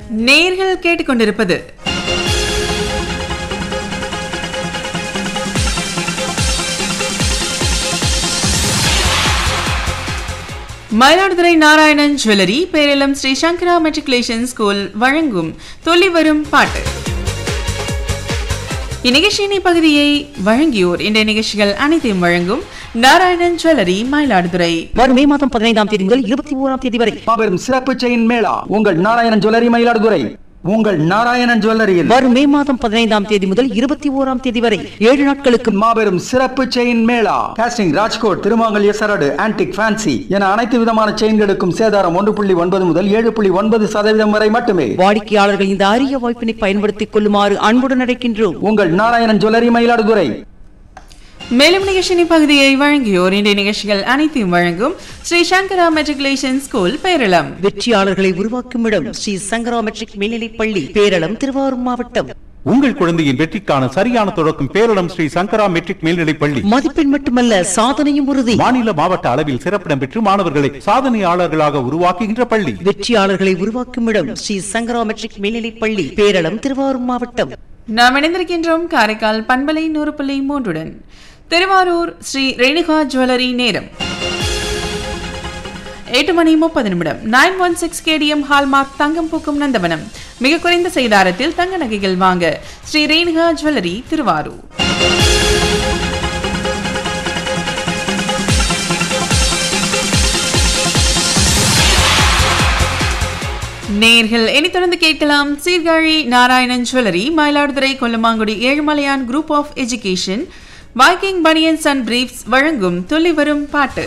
நேயர்கள் கேட்டுக்கொண்டிருப்பது மயிலாடுதுறை நாராயணன் ஜுவல்லரி பேரளம் ஸ்ரீ சங்கரா matriculation school வழங்கும் துள்ளி வரும் பாட்டு. இந்நிகழ்ச்சியின் பகுதியை வழங்கியோர் இன்றைய நிகழ்ச்சிகள் அனைத்தையும் வழங்கும் நாராயணன் ஜுவல்லரி மயிலாடுதுறை. வரும் மே மாதம் 15ஆம் தேதி முதல் 21ஆம் தேதி வரை மாபெரும் சிறப்பு செயின் மேளா உங்கள் நாராயணன் ஜுவல்லரி மயிலாடுதுறை. உங்கள் நாராயணன் ஜுவல்லரியில் வரும் மே மாதம் 15ஆம் தேதி முதல் 21ஆம் தேதி வரை 7 நாட்களுக்கு மாபெரும் சிறப்பு செயின் மேளா. காஸ்டிங், ராஜ்கோட், திருமாங்கல்ய சரடு, ஆன்டிக், ஃபேன்சி என அனைத்து விதமான செயின்களுக்கும் சேதாரம் 1.9 முதல் 7.9% வரை மட்டுமே. வாடிக்கையாளர்கள் இந்த அரிய வாய்ப்பினை பயன்படுத்திக் கொள்ளுமாறு அன்புடன் அழைக்கின்றோம். உங்கள் நாராயணன் ஜுவல்லரி மயிலாடுதுறை. மேலும் நிகழ்ச்சியின் பகுதியை வழங்கியோர் இன்றைய நிகழ்ச்சிகள் அனைத்தையும் வழங்கும் ஸ்ரீ சங்கரா மெட்ரிகுலேஷன் ஸ்கூல் பேரளம். வெற்றியாளர்களை உருவாக்கும் இடம் ஸ்ரீ சங்கரா மெட்ரிக் மேல்நிலைப் பள்ளி பேரளம், திருவாரூர் மாவட்டம். உங்கள் குழந்தையின் வெற்றிக்கான சரியான தொடக்கம் பேரளம் ஸ்ரீ சங்கரா மெட்ரிக் மேல்நிலைப் பள்ளி. மதிப்பெண் மட்டுமல்ல, சாதனையும் உறுதி. மாநில மாவட்ட அளவில் சிறப்பிடம் பெற்று மாணவர்களை சாதனையாளர்களாக உருவாக்குகின்ற பள்ளி. வெற்றியாளர்களை உருவாக்கும் இடம் ஸ்ரீ சங்கரா மெட்ரிக் மேல்நிலைப் பள்ளி பேரளம், திருவாரூர் மாவட்டம். நாம் இணைந்திருக்கின்றோம் காரைக்கால் பண்பலை 100.3 திருவாரூர் ஸ்ரீ ரேணுகா ஜுவல்லரி. நேரம் 8:30 916 KDM ஹால்மார்க் தங்கம் பூக்கும் நந்தவனம். மிக குறைந்த செய்தாரத்தில் தங்க நகைகள் வாங்க ஸ்ரீ ரேணுகா ஜுவல்லரி திருவாரூர். நேர்கள் இனி தொடர்ந்து கேட்கலாம் Sirkazhi Narayanan jewellery Mayiladuthurai Kollamangudi Ezhumalaiyan group of education Viking banians and briefs வழங்கும் துள்ளி வரும் பாட்டு.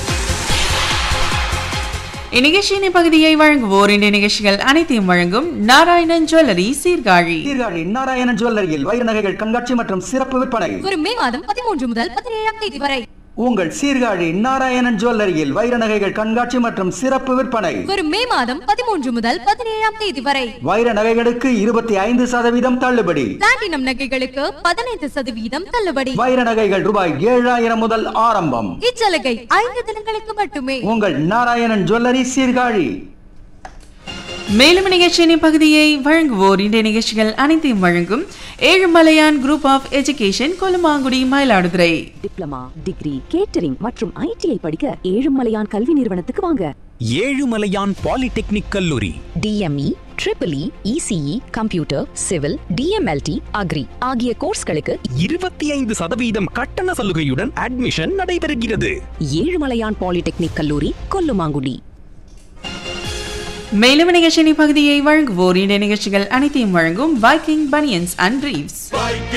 இந்நிகழ்ச்சியின் பகுதியை வழங்குவோர் இன்றைய நிகழ்ச்சிகள் அனைத்தையும் வழங்கும் நாராயணன் ஜுவல்லரி சீர்காழி. சீர்காழி நாராயணன் ஜுவல்லரியில் வைர நகைகள் கண்காட்சி மற்றும் சிறப்பு விற்பனை வரும் மே மாதம் 13 முதல் 17ஆம் தேதி வரை. உங்கள் சீர்காழி நாராயணன் ஜுவல்லரியில் வைர நகைகள் கண்காட்சி மற்றும் சிறப்பு விற்பனை வரும் மே மாதம் 13 முதல் 17ஆம் தேதி வரை. வைர நகைகளுக்கு 25% தள்ளுபடி. பிளாட்டினம் நகைகளுக்கு 15% தள்ளுபடி. வைர நகைகள் ரூபாய் 7000 முதல் ஆரம்பம். இச்சலுகை 5 தினங்களுக்கு மட்டுமே. உங்கள் நாராயணன் ஜுவல்லரி சீர்காழி. மேலும் நிகழ்ச்சியின் பகுதியை வழங்குவோர் இன்றைய நிகழ்ச்சிகள் அனைத்தையும் வழங்கும் Ezhumalaiyan group of education Kollamangudi Mayiladuthurai. Diploma, degree, catering மற்றும் ITI படிக்க ஏழுமலையான் கல்வி நிறுவனத்துக்கு வாங்க. ஏழுமலையான் பாலிடெக்னிக் கல்லூரி. DME, EEE, ECE, computer, civil, DMLT, agri ஆகிய கோர்ஸ்களுக்கு 25% கட்டண சலுகையுடன் அட்மிஷன் நடைபெறுகிறது. ஏழுமலையான் பாலிடெக்னிக் கல்லூரி, கொல்லுமாங்குடி. மேலும் நிகழ்ச்சியின் பகுதியை வழங்குவோர் இன்றைய நிகழ்ச்சிகள் அனைத்தையும் வழங்கும் வைக்கிங் பனியன்ஸ் அண்ட் பிரீஃப்ஸ்.